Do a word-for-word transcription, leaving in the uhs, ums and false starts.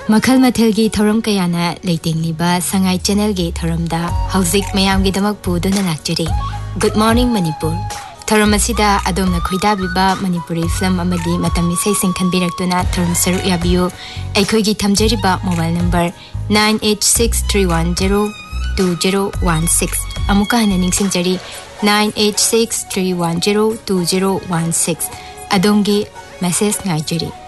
मखल मथल की थौरम कयाना लेटिंगलिबा संगाई चैनल की थौरमदा हौजिक मयाम की दमक पुदुना लाक्चरी good morning Manipur थौरम असिदा अदोमना खुइदाबिबा Manipuri film अमदी मतम इसे सिंखनबिरक्तुना थौरम सरुक याबियो अखोइगी थमजरिबा mobile number nine eight six three one zero two zero one six अमुका हना निंगसिंजरी nine eight six three one zero two zero one six अदोंगी message नाइजरी